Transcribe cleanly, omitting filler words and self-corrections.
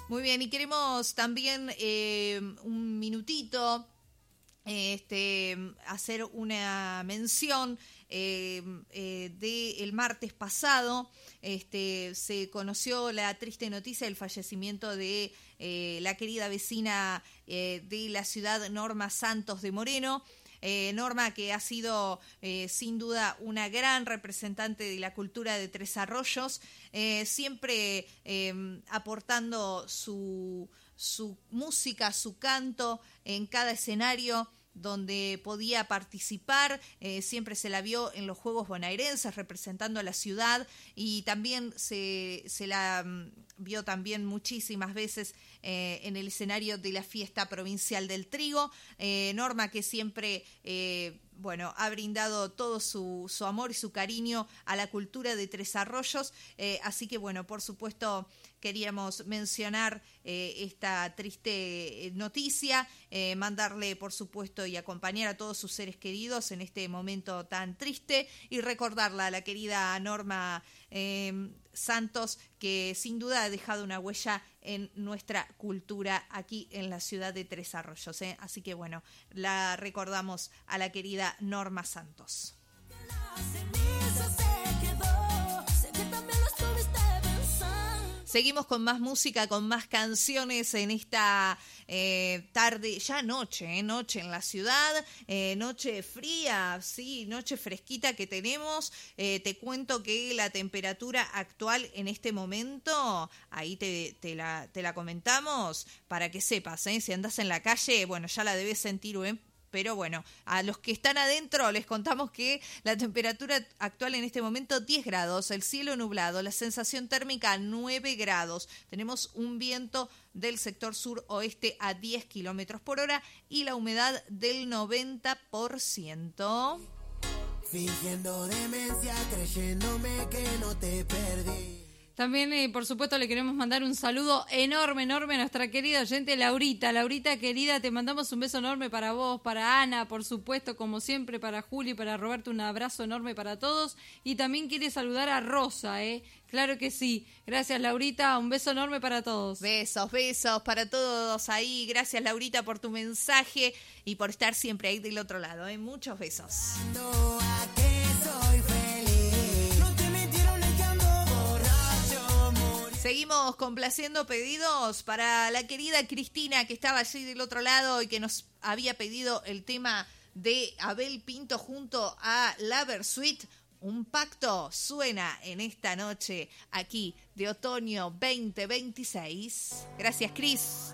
Muy bien, y queremos también un minutito hacer una mención del martes pasado. Se conoció la triste noticia del fallecimiento de la querida vecina de la ciudad, Norma Santos de Moreno. Norma, que ha sido sin duda una gran representante de la cultura de Tres Arroyos, siempre aportando su música, su canto en cada escenario donde podía participar. Siempre se la vio en los Juegos Bonaerenses representando a la ciudad, y también se la vio también muchísimas veces en el escenario de la fiesta provincial del trigo. Norma, que siempre ha brindado todo su amor y su cariño a la cultura de Tres Arroyos, así que por supuesto queríamos mencionar esta triste noticia, mandarle por supuesto y acompañar a todos sus seres queridos en este momento tan triste, y recordarla a la querida Norma Santos, que sin duda ha dejado una huella en nuestra cultura aquí en la ciudad de Tres Arroyos, así que la recordamos a la querida Norma Santos. Seguimos con más música, con más canciones en esta tarde, ya noche en la ciudad, noche fría, sí, noche fresquita que tenemos. Te cuento que la temperatura actual en este momento, ahí te la comentamos para que sepas, si andas en la calle, ya la debes sentir, pero a los que están adentro les contamos que la temperatura actual en este momento 10 grados, el cielo nublado, la sensación térmica 9 grados. Tenemos un viento del sector sur-oeste a 10 kilómetros por hora y la humedad del 90%. Fingiendo demencia, creyéndome que no te perdí. También, por supuesto, le queremos mandar un saludo enorme a nuestra querida oyente Laurita. Laurita, querida, te mandamos un beso enorme para vos, para Ana, por supuesto, como siempre, para Juli, para Roberto, un abrazo enorme para todos. Y también quiere saludar a Rosa, Claro que sí. Gracias, Laurita, un beso enorme para todos. Besos para todos ahí. Gracias, Laurita, por tu mensaje y por estar siempre ahí del otro lado, Muchos besos. Seguimos complaciendo pedidos para la querida Cristina, que estaba allí del otro lado y que nos había pedido el tema de Abel Pinto junto a La Versuit. Un pacto suena en esta noche aquí de otoño 2026. Gracias, Cris.